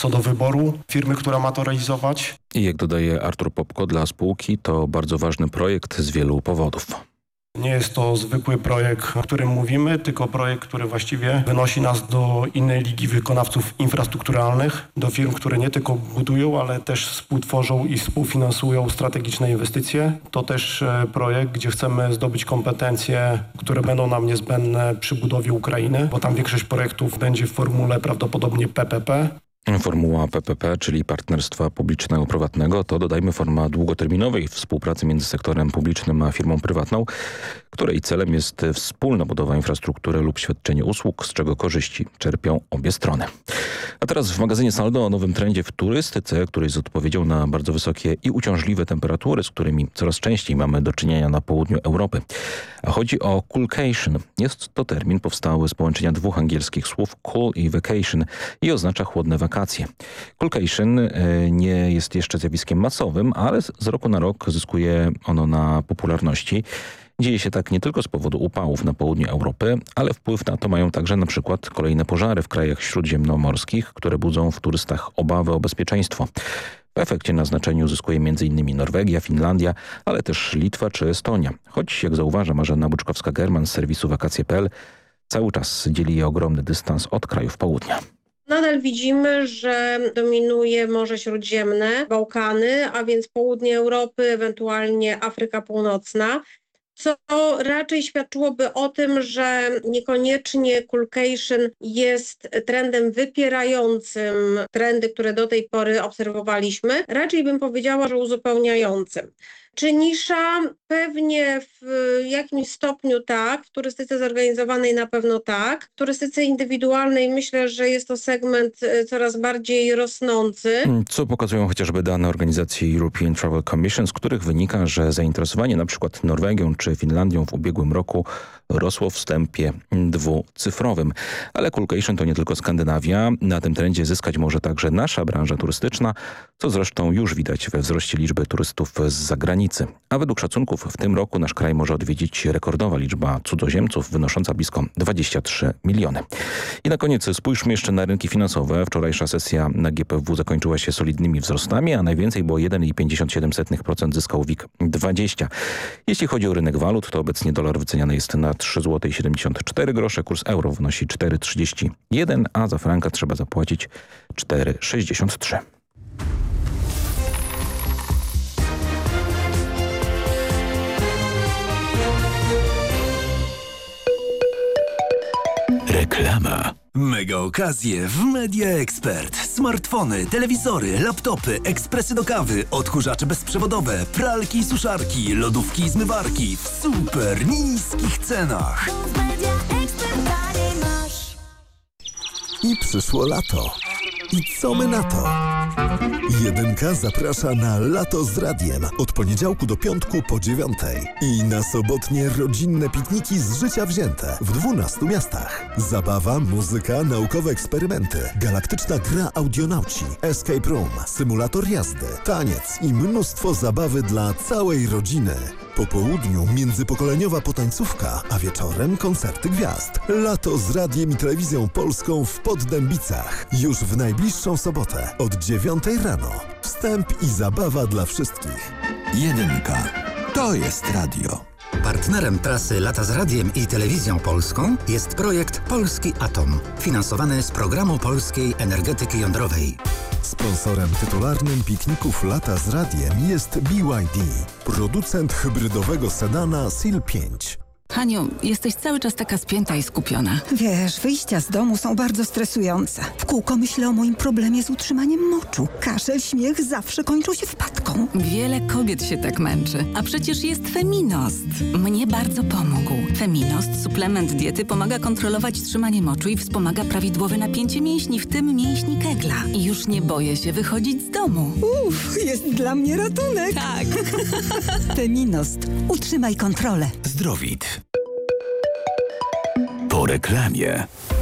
co do wyboru firmy, która ma to realizować. I jak dodaje Artur Popko, dla spółki to bardzo ważny projekt z wielu powodów. Nie jest to zwykły projekt, o którym mówimy, tylko projekt, który właściwie wynosi nas do innej ligi wykonawców infrastrukturalnych, do firm, które nie tylko budują, ale też współtworzą i współfinansują strategiczne inwestycje. To też projekt, gdzie chcemy zdobyć kompetencje, które będą nam niezbędne przy budowie Ukrainy, bo tam większość projektów będzie w formule prawdopodobnie PPP. Formuła PPP, czyli partnerstwa publicznego-prywatnego, to dodajmy forma długoterminowej współpracy między sektorem publicznym a firmą prywatną, której celem jest wspólna budowa infrastruktury lub świadczenie usług, z czego korzyści czerpią obie strony. A teraz w magazynie Saldo o nowym trendzie w turystyce, który jest odpowiedzią na bardzo wysokie i uciążliwe temperatury, z którymi coraz częściej mamy do czynienia na południu Europy. A chodzi o coolcation. Jest to termin powstały z połączenia dwóch angielskich słów cool i vacation i oznacza chłodne wakacje. Coolcation nie jest jeszcze zjawiskiem masowym, ale z roku na rok zyskuje ono na popularności. Dzieje się tak nie tylko z powodu upałów na południu Europy, ale wpływ na to mają także na przykład kolejne pożary w krajach śródziemnomorskich, które budzą w turystach obawy o bezpieczeństwo. W efekcie na znaczeniu zyskuje m.in. Norwegia, Finlandia, ale też Litwa czy Estonia. Choć, jak zauważa Marzena Buczkowska-German z serwisu wakacje.pl, cały czas dzieli je ogromny dystans od krajów południa. Nadal widzimy, że dominuje Morze Śródziemne, Bałkany, a więc południe Europy, ewentualnie Afryka Północna, co raczej świadczyłoby o tym, że niekoniecznie coolcation jest trendem wypierającym trendy, które do tej pory obserwowaliśmy. Raczej bym powiedziała, że uzupełniającym. Czy nisza? Pewnie w jakimś stopniu tak, w turystyce zorganizowanej na pewno tak. W turystyce indywidualnej myślę, że jest to segment coraz bardziej rosnący. Co pokazują chociażby dane organizacji European Travel Commission, z których wynika, że zainteresowanie na przykład Norwegią czy Finlandią w ubiegłym roku rosło w tempie dwucyfrowym. Ale coolcation to nie tylko Skandynawia. Na tym trendzie zyskać może także nasza branża turystyczna, co zresztą już widać we wzroście liczby turystów z zagranicy. A według szacunków w tym roku nasz kraj może odwiedzić rekordowa liczba cudzoziemców wynosząca blisko 23 miliony. I na koniec spójrzmy jeszcze na rynki finansowe. Wczorajsza sesja na GPW zakończyła się solidnymi wzrostami, a najwięcej, bo 1,57% zyskał WIG20. Jeśli chodzi o rynek walut, to obecnie dolar wyceniany jest na 3,74 zł, kurs euro wynosi 4,31, a za franka trzeba zapłacić 4,63. Reklama. Mega okazje w Media Expert. Smartfony, telewizory, laptopy, ekspresy do kawy, odkurzacze bezprzewodowe, pralki i suszarki, lodówki i zmywarki w super niskich cenach. I przyszło lato. I co my na to? Jedynka zaprasza na Lato z Radiem od poniedziałku do piątku po 9:00 i na sobotnie rodzinne pikniki z życia wzięte w 12 miastach. Zabawa, muzyka, naukowe eksperymenty, galaktyczna gra audionauci, escape room, symulator jazdy, taniec i mnóstwo zabawy dla całej rodziny. Po południu międzypokoleniowa potańcówka, a wieczorem koncerty gwiazd. Lato z Radiem i Telewizją Polską w Poddębicach. Już w najbliższą sobotę od 9:00 rano. Wstęp i zabawa dla wszystkich. Jedynka. To jest radio. Partnerem trasy Lata z Radiem i Telewizją Polską jest projekt Polski Atom, finansowany z Programu Polskiej Energetyki Jądrowej. Sponsorem tytularnym pikników Lata z Radiem jest BYD, producent hybrydowego sedana SEAL 5. Haniu, jesteś cały czas taka spięta i skupiona. Wiesz, wyjścia z domu są bardzo stresujące. W kółko myślę o moim problemie z utrzymaniem moczu. Kaszel, śmiech zawsze kończą się wpadką. Wiele kobiet się tak męczy. A przecież jest Feminost. Mnie bardzo pomógł. Feminost, suplement diety, pomaga kontrolować trzymanie moczu i wspomaga prawidłowe napięcie mięśni, w tym mięśni kegla. I już nie boję się wychodzić z domu. Jest dla mnie ratunek. Tak. Feminost. Utrzymaj kontrolę. Zdrowit. Po reklamie.